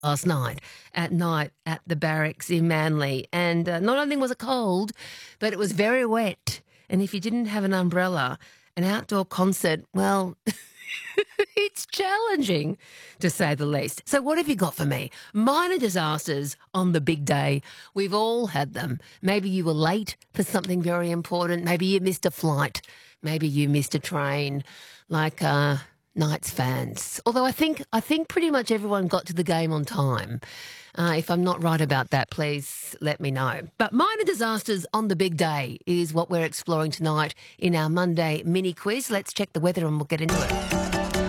last night at the barracks in Manly. And not only was it cold, but it was very wet. And if you didn't have an umbrella, an outdoor concert, well, it's challenging, to say the least. So what have you got for me? Minor disasters on the big day. We've all had them. Maybe you were late for something very important. Maybe you missed a flight. Maybe you missed a train, like Knights fans. Although I think pretty much everyone got to the game on time. If I'm not right about that, please let me know. But minor disasters on the big day is what we're exploring tonight in our Monday mini quiz. Let's check the weather and we'll get into it.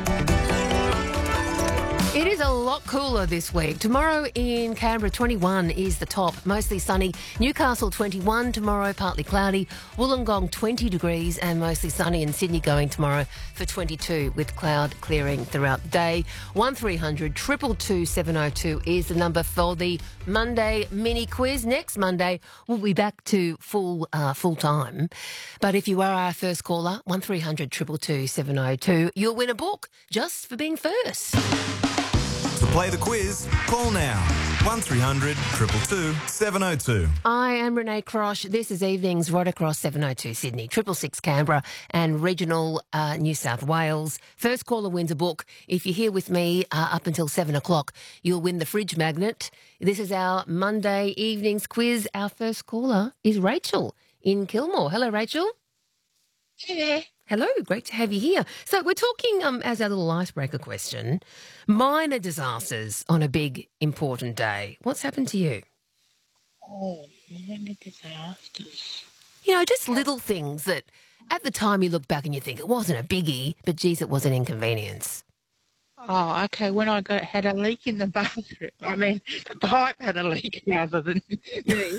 It is a lot cooler this week. Tomorrow in Canberra, 21 is the top, mostly sunny. Newcastle, 21, tomorrow partly cloudy. Wollongong, 20 degrees and mostly sunny. And Sydney going tomorrow for 22 with cloud clearing throughout the day. 1300 222 702 is the number for the Monday mini quiz. Next Monday, we'll be back to full time. But if you are our first caller, 1300 222 702, you'll win a book just for being first. To play the quiz, call now. 1300 222 702. I am Renee Crosh. This is Evenings right across 702 Sydney, 666 Canberra and regional New South Wales. First caller wins a book. If you're here with me up until 7 o'clock, you'll win the fridge magnet. This is our Monday evenings quiz. Our first caller is Rachel in Kilmore. Hello, Rachel. Hey. Hello, great to have you here. So we're talking, as our little icebreaker question, minor disasters on a big, important day. What's happened to you? Oh, minor disasters. You know, just little things that at the time you look back and you think it wasn't a biggie, but geez, it was an inconvenience. Oh, okay. When I had a leak in the bathroom. I mean, the pipe had a leak rather than me.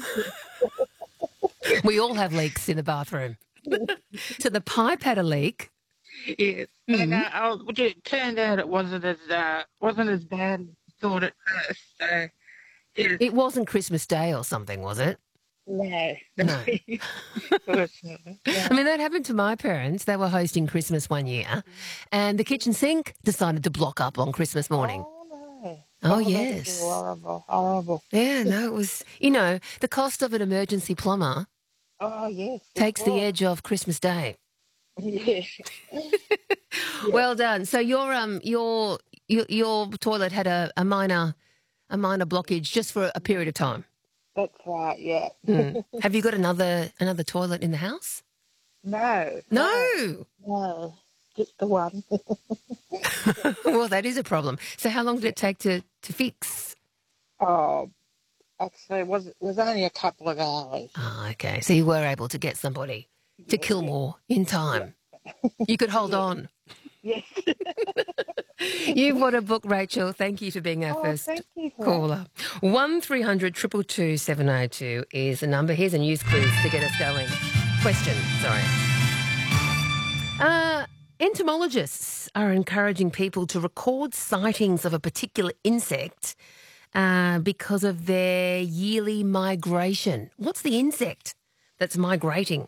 We all have leaks in the bathroom. So the pipe had a leak. Yes. Mm-hmm. And it turned out it wasn't as bad as I thought at first. So, yes. It wasn't Christmas Day or something, was it? No. No. Of course not. Yeah. I mean, that happened to my parents. They were hosting Christmas one year and the kitchen sink decided to block up on Christmas morning. Oh, no. Oh, that yes. was horrible, horrible. Yeah, no, it was, the cost of an emergency plumber Oh, yes. takes the edge off Christmas Day. Yes. Well done. So your toilet had a minor blockage just for a period of time. That's right, yeah. Mm. Have you got another toilet in the house? No. No. Just the one. Well, that is a problem. So how long did it take to fix? Oh, actually, it was only a couple of hours. Oh, okay. So you were able to get somebody to Kilmore in time. You could hold on. Yes. You've won a book, Rachel. Thank you for being our first thank you for caller. 1300 222 702 is the number. Here's a news quiz to get us going. Question, sorry. Entomologists are encouraging people to record sightings of a particular insect because of their yearly migration. What's the insect that's migrating?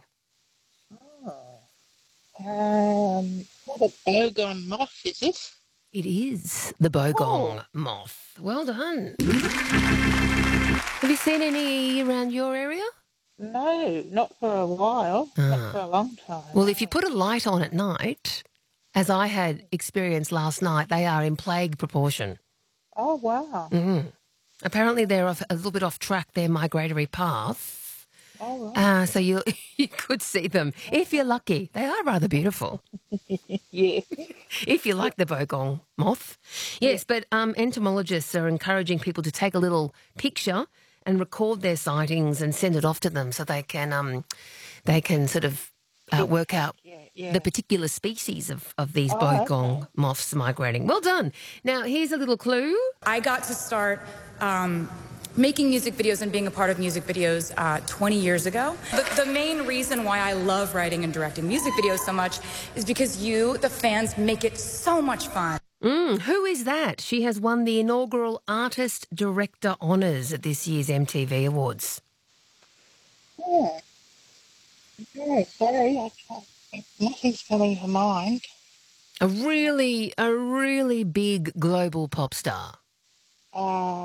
What a bogong moth is this? It is the bogong moth. Well done. Have you seen any around your area? No, not for a while. Not for a long time. Well, if you put a light on at night, as I had experienced last night, they are in plague proportion. Oh, wow. Mm. Apparently they're a little bit off track, their migratory path. Oh, right. So you could see them if you're lucky. They are rather beautiful. Yeah. If you like the bogong moth. Yes, but entomologists are encouraging people to take a little picture and record their sightings and send it off to them so they can sort of work out the particular species of these bogong moths migrating. Well done. Now, here's a little clue. I got to start making music videos and being a part of music videos 20 years ago. The main reason why I love writing and directing music videos so much is because you, the fans, make it so much fun. Who is that? She has won the inaugural Artist Director Honours at this year's MTV Awards. Yeah. Yeah, sorry. Nothing's coming to mind. A really big global pop star. Oh.